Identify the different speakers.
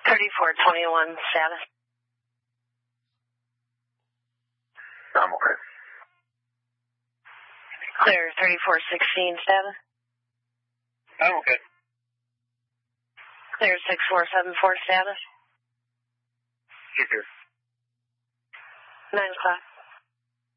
Speaker 1: 3421 status.
Speaker 2: I'm okay.
Speaker 1: Clear 3416 status.
Speaker 2: I'm okay.
Speaker 1: Clear 6474 status.
Speaker 2: Keep here.
Speaker 1: 9 o'clock.